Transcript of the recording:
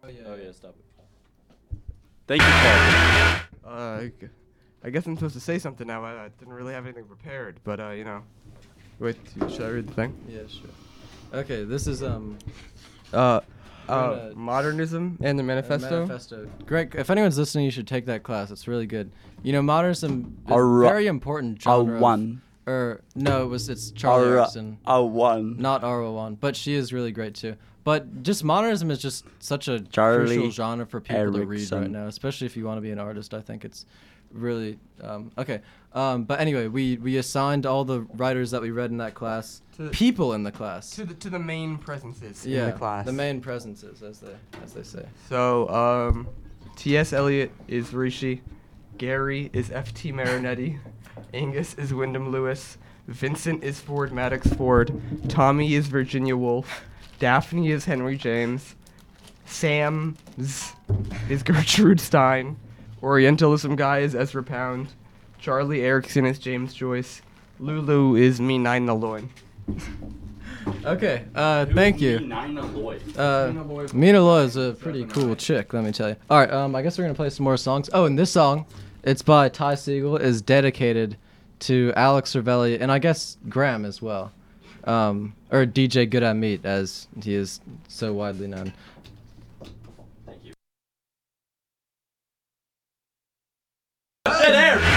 Oh yeah, stop it. Thank you, Paul. I guess I'm supposed to say something now. I didn't really have anything prepared, but wait, should I read the thing? Yeah, sure. Okay, this is Modernism and the Manifesto. Manifesto. Greg, if anyone's listening, you should take that class. It's really good. You know, modernism is Alright. very important genre. R1. It's Charlie Erickson. R1. Not R1, but she is really great too. But just modernism is just such a Charlie crucial genre for people to read Erickson. right now, especially if you want to be an artist. I think it's really okay. But anyway, we assigned all the writers that we read in that class, people in the class. To the main presences Yeah, in the class. the main presences, as they say. So, T.S. Eliot is Rishi, Gary is F.T. Marinetti, Angus is Wyndham Lewis, Vincent is Ford Maddox Ford, Tommy is Virginia Woolf, Daphne is Henry James, Sam is Gertrude Stein, Orientalism guy is Ezra Pound, Charlie Erickson is James Joyce, Lulu is Mina Loy. Okay, thank you. Mina Loy. Mina Loy is a pretty cool chick, let me tell you. All right, I guess we're gonna play some more songs. Oh, and this song, it's by Ty Segall, is dedicated to Alex Cervelli and I guess Graham as well, or DJ Good at Meat as he is so widely known. Thank you. Dead air.